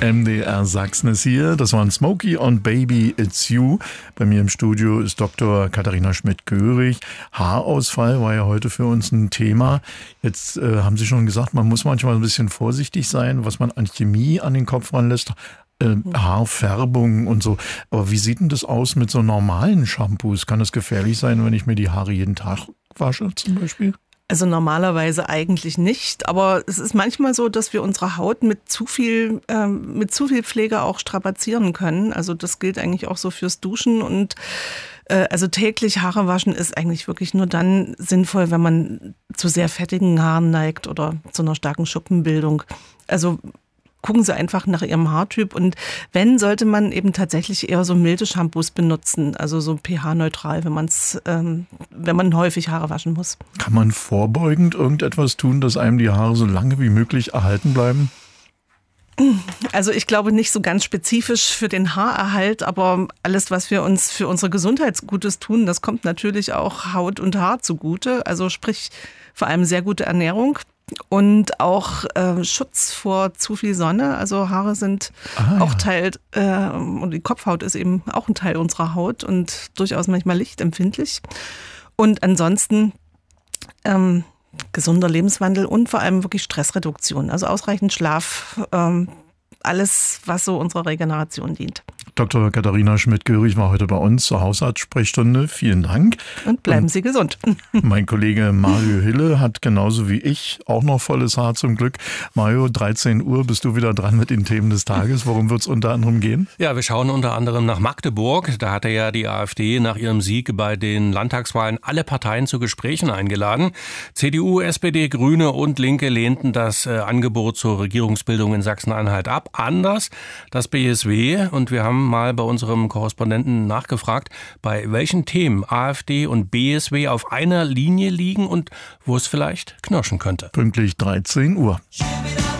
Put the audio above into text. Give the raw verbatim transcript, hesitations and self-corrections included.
M D R Sachsen ist hier. Das waren Smokey und Baby It's You. Bei mir im Studio ist Doktor Katharina Schmidt-Görig. Haarausfall war ja heute für uns ein Thema. Jetzt äh, haben Sie schon gesagt, man muss manchmal ein bisschen vorsichtig sein, was man an Chemie an den Kopf ranlässt. Äh, Haarfärbung und so. Aber wie sieht denn das aus mit so normalen Shampoos? Kann es gefährlich sein, wenn ich mir die Haare jeden Tag wasche zum Beispiel? Also normalerweise eigentlich nicht, aber es ist manchmal so, dass wir unsere Haut mit zu viel, ähm, mit zu viel Pflege auch strapazieren können. Also das gilt eigentlich auch so fürs Duschen und äh, also täglich Haare waschen ist eigentlich wirklich nur dann sinnvoll, wenn man zu sehr fettigen Haaren neigt oder zu einer starken Schuppenbildung. Also gucken Sie einfach nach Ihrem Haartyp und wenn, sollte man eben tatsächlich eher so milde Shampoos benutzen, also so pH-neutral, wenn man's, ähm, wenn man häufig Haare waschen muss. Kann man vorbeugend irgendetwas tun, dass einem die Haare so lange wie möglich erhalten bleiben? Also ich glaube nicht so ganz spezifisch für den Haarerhalt, aber alles, was wir uns für unsere Gesundheit Gutes tun, das kommt natürlich auch Haut und Haar zugute. Also sprich vor allem sehr gute Ernährung. Und auch äh, Schutz vor zu viel Sonne. Also Haare sind ah, auch ja. Teil, äh, und die Kopfhaut ist eben auch ein Teil unserer Haut und durchaus manchmal lichtempfindlich. Und ansonsten ähm, gesunder Lebenswandel und vor allem wirklich Stressreduktion. Also ausreichend Schlaf, ähm, alles, was so unserer Regeneration dient. Doktor Katharina Schmidt-Görig war heute bei uns zur Hausarztsprechstunde. Vielen Dank. Und bleiben Sie gesund. Mein Kollege Mario Hille hat genauso wie ich auch noch volles Haar zum Glück. Mario, dreizehn Uhr bist du wieder dran mit den Themen des Tages. Worum wird es unter anderem gehen? Ja, wir schauen unter anderem nach Magdeburg. Da hatte ja die AfD nach ihrem Sieg bei den Landtagswahlen alle Parteien zu Gesprächen eingeladen. C D U, S P D, Grüne und Linke lehnten das äh, Angebot zur Regierungsbildung in Sachsen-Anhalt ab. Anders das B S W. Und wir haben mal bei unserem Korrespondenten nachgefragt, bei welchen Themen AfD und B S W auf einer Linie liegen und wo es vielleicht knirschen könnte. Pünktlich dreizehn Uhr.